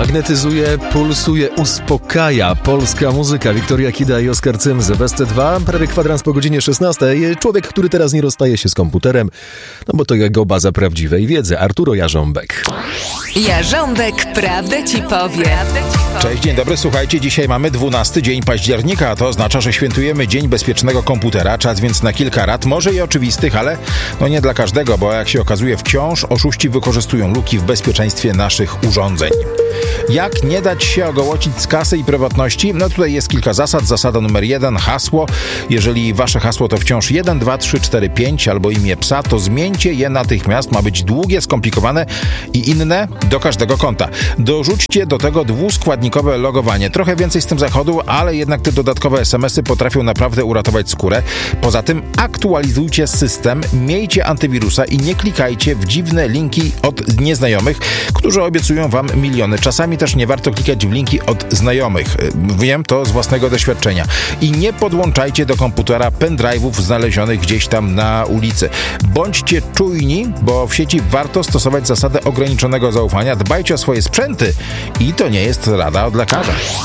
Magnetyzuje, pulsuje, uspokaja polska muzyka. Wiktoria Kida i Oskar Cymz w SC2. Prawie kwadrans po godzinie 16. Człowiek, który teraz nie rozstaje się z komputerem, no bo to jego baza prawdziwej wiedzy. Arturo Jarząbek. Jarząbek prawdę ci powie. Cześć, dzień dobry. Słuchajcie, dzisiaj mamy 12 dzień października, a to oznacza, że świętujemy Dzień Bezpiecznego Komputera. Czas więc na kilka rad, może i oczywistych, ale no nie dla każdego, bo jak się okazuje, wciąż oszuści wykorzystują luki w bezpieczeństwie naszych urządzeń. Jak nie dać się ogołocić z kasy i prywatności? No tutaj jest kilka zasad. Zasada numer 1, hasło. Jeżeli wasze hasło to wciąż 1, 2, 3, 4, 5 albo imię psa, to zmieńcie je natychmiast. Ma być długie, skomplikowane i inne do każdego konta. Dorzućcie do tego dwuskładnikowe logowanie. Trochę więcej z tym zachodu, ale jednak te dodatkowe SMS-y potrafią naprawdę uratować skórę. Poza tym aktualizujcie system, miejcie antywirusa i nie klikajcie w dziwne linki od nieznajomych, którzy obiecują wam miliony. Czasami też nie warto klikać w linki od znajomych. Wiem to z własnego doświadczenia. I nie podłączajcie do komputera pendrive'ów znalezionych gdzieś tam na ulicy. Bądźcie czujni, bo w sieci warto stosować zasadę ograniczonego zaufania. Dbajcie o swoje sprzęty i to nie jest rada od lekarza.